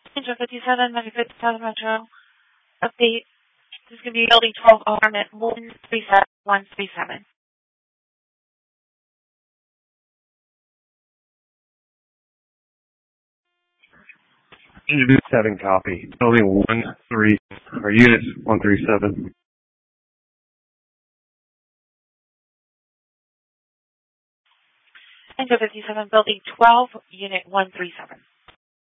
Angel 57, Medical Southern Metro. Update. This is going to be building 12 apartment 137137. Unit 7 copy. Building 13, or Unit 137. Angel 57, building 12, unit 137.